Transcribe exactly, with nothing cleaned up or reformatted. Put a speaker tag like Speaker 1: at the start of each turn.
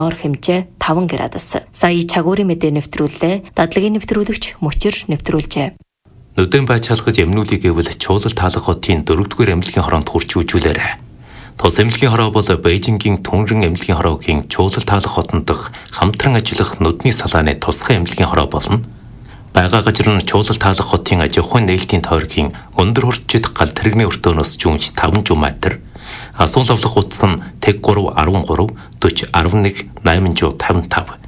Speaker 1: ор хэмжээ таван градус. Сая чагуурын мэдээ нэвтрүүллээ. Дадлагын нэвтрүүлэгч Мөчир нэвтрүүлжээ.
Speaker 2: Нүдэн байцаалгаж эмнүүлийг гэвэл чуулал таалах хотын дөрөвдүгээр эмнэлгийн хороонд хурч үзүүлээрэ. Тус эмнэлгийн хороо бол Бээжингийн Түнрэн эмнэлгийн хороогийн чуулал таалах хотон дох хамтран ажиллах нүдний салааны тусгай эмнэлгийн хороо болно. Бага газар нь чуулал таалах хотын аж ахуйн нээлтийн тойргийн өндөр хурцчид гал тэрэгний өртөөнөөс жүүмж таван жуматер, асуул авлах утас нь тэг гурав арван гурав, дөрвөн арван нэг, найман жуу таван тав.